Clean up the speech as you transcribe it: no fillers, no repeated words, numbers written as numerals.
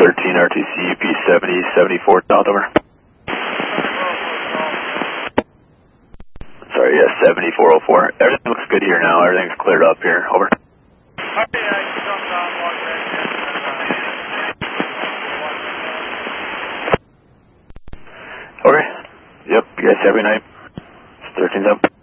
RTC UP 7074 south, over. Sorry, yeah, 7404. Everything looks good here now. Everything's cleared up here, over. Okay. Yep, you guys have a good night. It's 13 up.